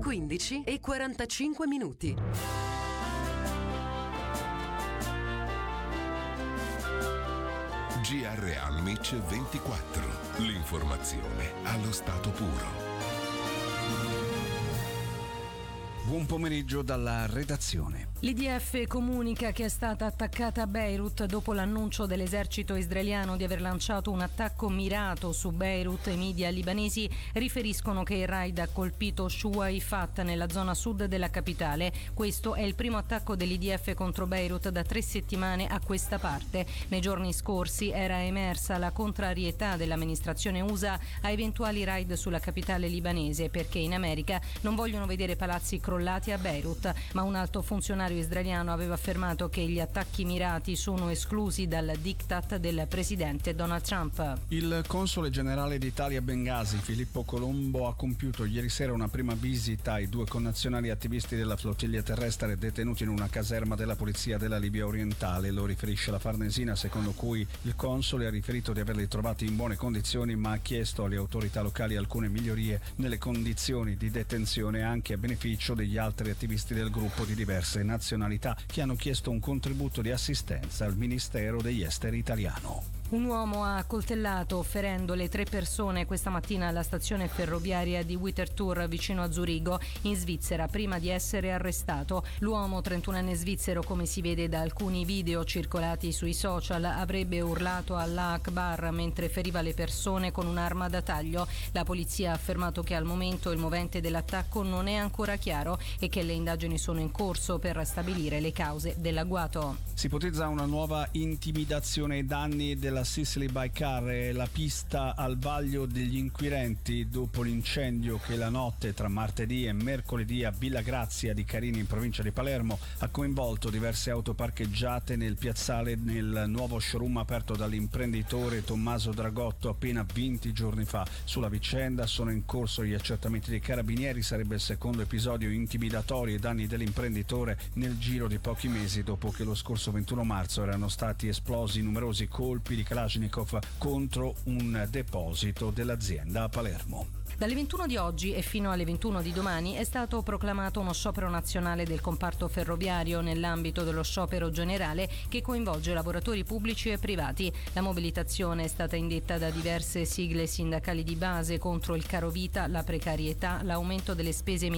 15:45. GR Almich 24. L'informazione allo stato puro. Buon pomeriggio dalla redazione. L'IDF comunica che è stata attaccata a Beirut dopo l'annuncio dell'esercito israeliano di aver lanciato un attacco mirato su Beirut. I media libanesi riferiscono che il raid ha colpito Shuaifat nella zona sud della capitale. Questo è il primo attacco dell'IDF contro Beirut da 3 settimane a questa parte. Nei giorni scorsi era emersa la contrarietà dell'amministrazione USA a eventuali raid sulla capitale libanese, perché in America non vogliono vedere palazzi crollati a Beirut, ma un alto funzionario israeliano aveva affermato che gli attacchi mirati sono esclusi dal diktat del presidente Donald Trump. Il console generale d'Italia a Bengasi, Filippo Colombo, ha compiuto ieri sera una prima visita ai 2 connazionali attivisti della flottiglia terrestre detenuti in una caserma della polizia della Libia orientale. Lo riferisce la Farnesina, secondo cui il console ha riferito di averli trovati in buone condizioni, ma ha chiesto alle autorità locali alcune migliorie nelle condizioni di detenzione, anche a beneficio degli altri attivisti del gruppo di diverse nazionalità che hanno chiesto un contributo di assistenza al Ministero degli Esteri italiano. Un uomo ha accoltellato, ferendo le 3 persone questa mattina alla stazione ferroviaria di Winterthur vicino a Zurigo, in Svizzera, prima di essere arrestato. L'uomo, 31enne svizzero, come si vede da alcuni video circolati sui social, avrebbe urlato Allah Akbar mentre feriva le persone con un'arma da taglio. La polizia ha affermato che al momento il movente dell'attacco non è ancora chiaro e che le indagini sono in corso per stabilire le cause dell'agguato. Si ipotizza una nuova intimidazione ai danni della Sicily by Car, la pista al vaglio degli inquirenti dopo l'incendio che la notte tra martedì e mercoledì a Villa Grazia di Carini in provincia di Palermo ha coinvolto diverse auto parcheggiate nel piazzale nel nuovo showroom aperto dall'imprenditore Tommaso Dragotto appena 20 giorni fa. Sulla vicenda sono in corso gli accertamenti dei carabinieri. Sarebbe il secondo episodio intimidatorio ai danni dell'imprenditore nel giro di pochi mesi, dopo che lo scorso 21 marzo erano stati esplosi numerosi colpi di Kalashnikov contro un deposito dell'azienda a Palermo. Dalle 21 di oggi e fino alle 21 di domani è stato proclamato uno sciopero nazionale del comparto ferroviario nell'ambito dello sciopero generale che coinvolge lavoratori pubblici e privati. La mobilitazione è stata indetta da diverse sigle sindacali di base contro il caro vita, la precarietà, l'aumento delle spese